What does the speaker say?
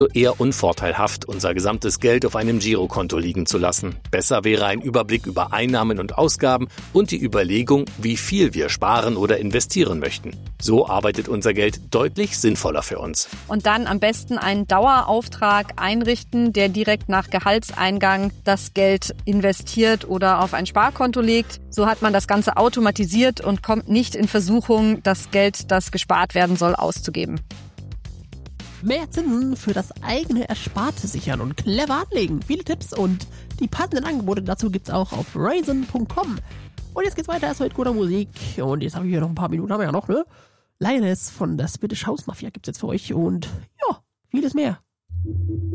Eher unvorteilhaft, unser gesamtes Geld auf einem Girokonto liegen zu lassen. Besser wäre ein Überblick über Einnahmen und Ausgaben und die Überlegung, wie viel wir sparen oder investieren möchten. So arbeitet unser Geld deutlich sinnvoller für uns. Und dann am besten einen Dauerauftrag einrichten, der direkt nach Gehaltseingang das Geld investiert oder auf ein Sparkonto legt. So hat man das Ganze automatisiert und kommt nicht in Versuchung, das Geld, das gespart werden soll, auszugeben. Mehr Zinsen für das eigene Ersparte sichern und clever anlegen. Viele Tipps und die passenden Angebote dazu gibt's auch auf raisin.com. Und jetzt geht's weiter erst mit guter Musik. Und jetzt habe ich hier noch ein paar Minuten, haben wir ja noch, ne? Lioness von der Swedish House Mafia gibt's jetzt für euch und ja, vieles mehr.